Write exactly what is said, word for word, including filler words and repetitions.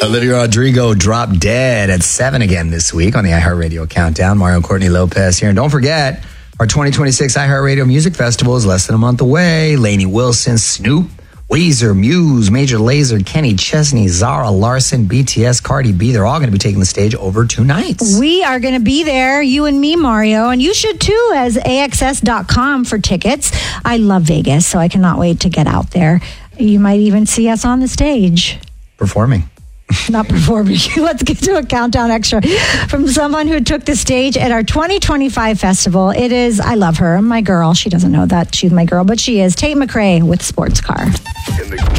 Olivia Rodrigo dropped dead at seven again this week on the iHeartRadio Countdown. Mario Courtney Lopez here. And don't forget, our twenty twenty-six iHeartRadio Music Festival is less than a month away. Lainey Wilson, Snoop, Weezer, Muse, Major Lazer, Kenny Chesney, Zara Larson, B T S, Cardi B. They're all going to be taking the stage over two nights. We are going to be there, you and me, Mario. And you should too, as A X S dot com for tickets. I love Vegas, so I cannot wait to get out there. You might even see us on the stage. Performing. Not performing. Let's get to a countdown extra from someone who took the stage at our twenty twenty-five festival. It is, I love her, my girl. She doesn't know that she's my girl, but she is Tate McRae with Sports Car.